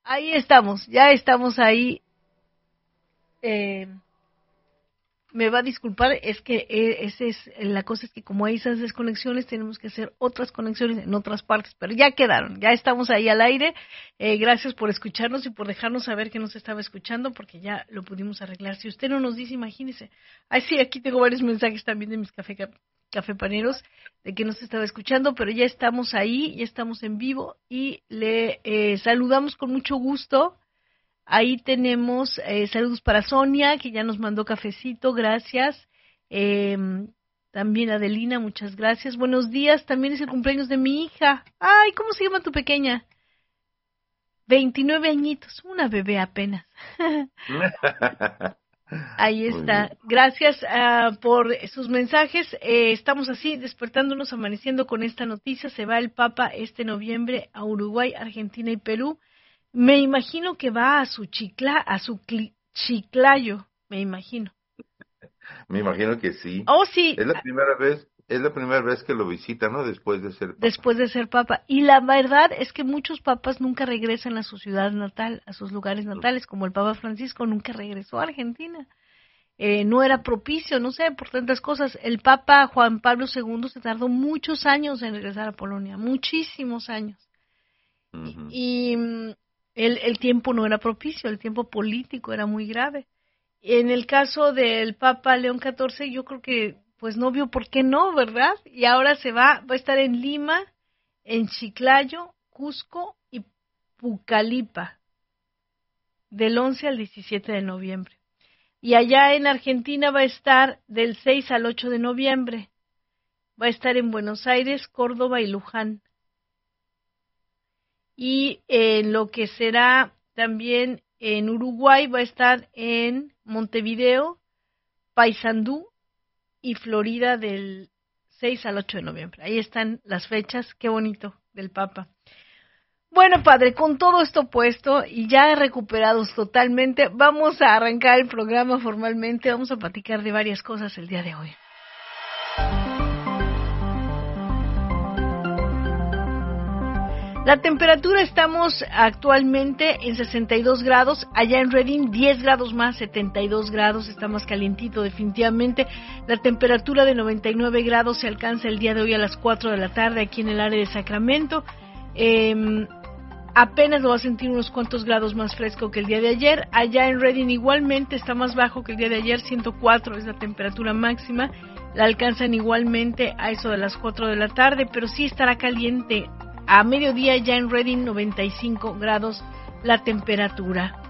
Ahí estamos, ya estamos ahí. Eh, Me va a disculpar, es que la cosa es que como hay esas desconexiones, tenemos que hacer otras conexiones en otras partes, pero ya quedaron, ya estamos ahí al aire. Gracias por escucharnos y por dejarnos saber que nos estaba escuchando, porque ya lo pudimos arreglar. Si usted no nos dice, imagínese. Ay, sí, aquí tengo varios mensajes también de mis cafepaneros de que nos estaba escuchando, pero ya estamos ahí, ya estamos en vivo y le saludamos con mucho gusto. Ahí tenemos saludos para Sonia, que ya nos mandó cafecito, gracias. Eh, También Adelina, muchas gracias. Buenos días, también es el cumpleaños de mi hija. Ay, ¿cómo se llama tu pequeña? 29 añitos, una bebé apenas. Ahí está. Gracias por sus mensajes. Estamos así, despertándonos, amaneciendo con esta noticia. Se va el Papa este noviembre a Uruguay, Argentina y Perú. Me imagino que va a su Chiclayo, me imagino. Me imagino que sí. Oh, sí. Es la primera vez que lo visita, ¿no? Después de ser papa. Después de ser papa. Y la verdad es que muchos papas nunca regresan a su ciudad natal, a sus lugares natales, como el Papa Francisco nunca regresó a Argentina. No era propicio, no sé, por tantas cosas. El Papa Juan Pablo II se tardó muchos años en regresar a Polonia, muchísimos años. Uh-huh. Y el tiempo no era propicio, el tiempo político era muy grave. En el caso del Papa León XIV, yo creo que pues no vio por qué no, ¿verdad? Y ahora va a estar en Lima, en Chiclayo, Cusco y Pucallpa, del 11 al 17 de noviembre. Y allá en Argentina va a estar del 6 al 8 de noviembre. Va a estar en Buenos Aires, Córdoba y Luján. Y en lo que será también en Uruguay va a estar en Montevideo, Paysandú y Florida del 6 al 8 de noviembre. Ahí están las fechas, qué bonito, del Papa. Bueno, padre, con todo esto puesto y ya recuperados totalmente, vamos a arrancar el programa formalmente, vamos a platicar de varias cosas el día de hoy. La temperatura estamos actualmente en 62 grados, allá en Redding 10 grados más, 72 grados, está más calientito definitivamente. La temperatura de 99 grados se alcanza el día de hoy a las 4 de la tarde aquí en el área de Sacramento. Apenas lo va a sentir unos cuantos grados más fresco que el día de ayer. Allá en Redding igualmente está más bajo que el día de ayer, 104 es la temperatura máxima. La alcanzan igualmente a eso de las 4 de la tarde, pero sí estará caliente. A mediodía ya en Redding 95 grados la temperatura.